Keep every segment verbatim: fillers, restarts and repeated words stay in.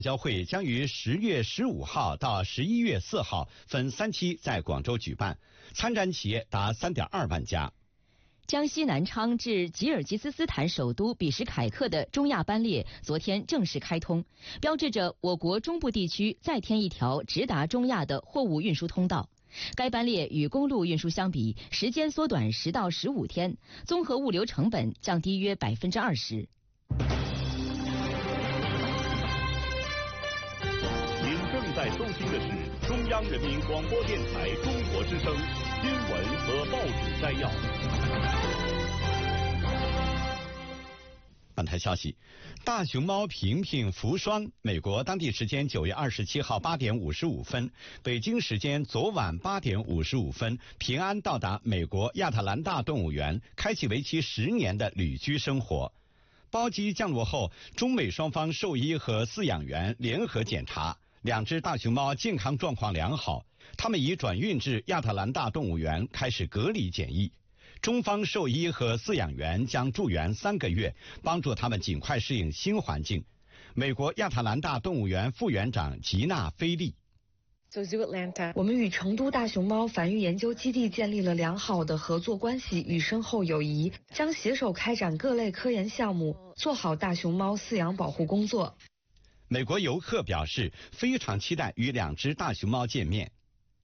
交会将于十月十五号到十一月四号分三期在广州举办，参展企业达三点二万家。 江西南昌至吉尔吉斯斯坦首都比什凯克的中亚班列昨天正式开通，标志着我国中部地区再添一条直达中亚的货物运输通道。该班列与公路运输相比，时间缩短十到十五天，综合物流成本降低约百分之二十。 正在收听的是中央人民广播电台中国之声新闻和报纸摘要。 本台消息，大熊猫平平福双，美国当地时间九月二十七号八点五十五分，北京时间昨晚八点五十五分，平安到达美国亚特兰大动物园，开启为期十年的旅居生活。包机降落后，中美双方兽医和饲养员联合检查。两只大熊猫健康状况良好，它们已转运至亚特兰大动物园开始隔离检疫。中方兽医和饲养员将驻园三个月，帮助它们尽快适应新环境。美国亚特兰大动物园副园长吉娜·菲利。 我们与成都大熊猫繁育研究基地建立了良好的合作关系与深厚友谊，将携手开展各类科研项目，做好大熊猫饲养保护工作。 美国游客表示非常期待与两只大熊猫见面。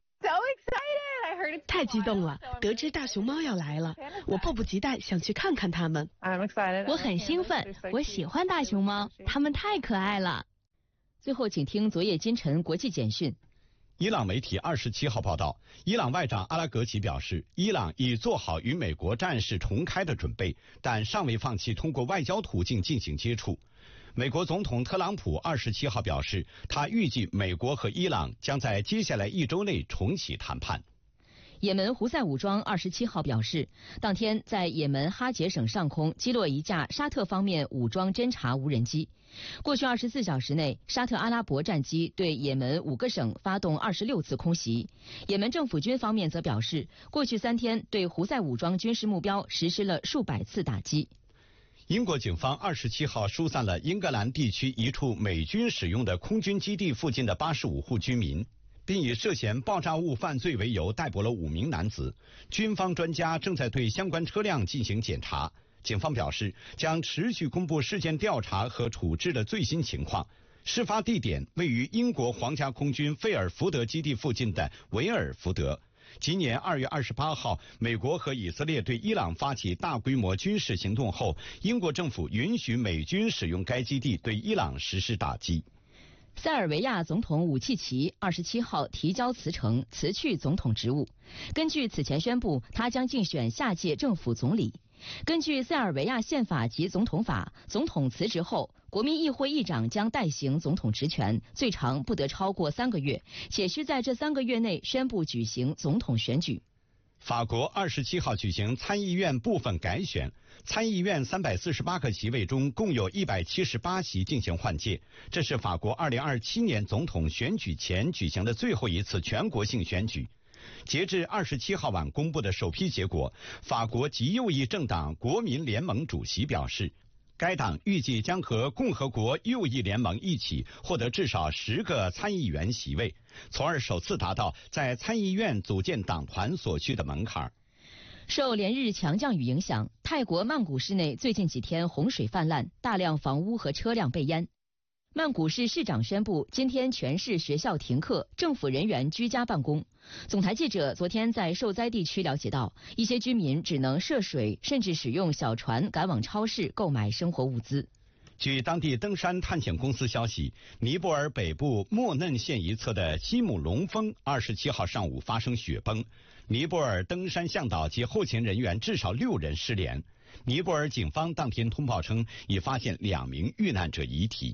太激动了，得知大熊猫要来了，我迫不及待想去看看它们。 我很兴奋，我喜欢大熊猫，它们太可爱了。 最后请听昨夜今晨国际简讯。 伊朗媒体二十七号报道，伊朗外长阿拉格齐表示，伊朗已做好与美国战事重开的准备，但尚未放弃通过外交途径进行接触。美国总统特朗普二十七号表示，他预计美国和伊朗将在接下来一周内重启谈判。 也门胡塞武装二十七号表示，当天在也门哈杰省上空击落一架沙特方面武装侦察无人机。过去二十四小时内，沙特阿拉伯战机对也门五个省发动二十六次空袭。也门政府军方面则表示，过去三天对胡塞武装军事目标实施了数百次打击。 英国警方二十七号疏散了英格兰地区一处美军使用的空军基地附近的八十五户居民，并以涉嫌爆炸物犯罪为由逮捕了五名男子。军方专家正在对相关车辆进行检查。警方表示，将持续公布事件调查和处置的最新情况。事发地点位于英国皇家空军费尔福德基地附近的维尔福德。今年二月二十八号，美国和以色列对伊朗发起大规模军事行动后，英国政府允许美军使用该基地对伊朗实施打击。 塞尔维亚总统武契奇二十七号提交辞呈，辞去总统职务。根据此前宣布，他将竞选下届政府总理。根据塞尔维亚宪法及总统法，总统辞职后，国民议会议长将代行总统职权，最长不得超过三个月，且需在这三个月内宣布举行总统选举。 法国二十七号举行参议院部分改选，参议院三百四十八个席位中共有一百七十八席进行换届，这是法国二零二七年总统选举前举行的最后一次全国性选举。截至二十七号晚公布的首批结果，法国极右翼政党国民联盟主席表示，该党预计将和共和国右翼联盟一起获得至少十个参议员席位，从而首次达到在参议院组建党团所需的门槛。 受连日强降雨影响，泰国曼谷市内最近几天洪水泛滥，大量房屋和车辆被淹。曼谷市市长宣布，今天全市学校停课，政府人员居家办公。总台记者昨天在受灾地区了解到，一些居民只能涉水，甚至使用小船赶往超市购买生活物资。 据当地登山探险公司消息，尼泊尔北部莫嫩县一侧的基姆龙峰二十七号上午发生雪崩，尼泊尔登山向导及后勤人员至少六人失联。尼泊尔警方当天通报称，已发现两名遇难者遗体。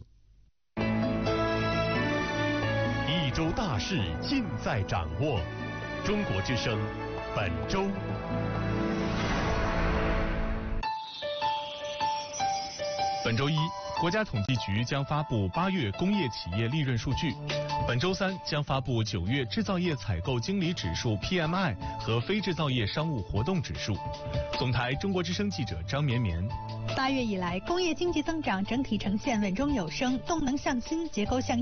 一周大事尽在掌握，中国之声本周。本周一， 国家统计局将发布八月工业企业利润数据，本周三将发布九月制造业采购经理指数 P M I 和非制造业商务活动指数。总台中国之声记者张绵绵。 八月以来，工业经济增长整体呈现稳中有升，动能向新，结构向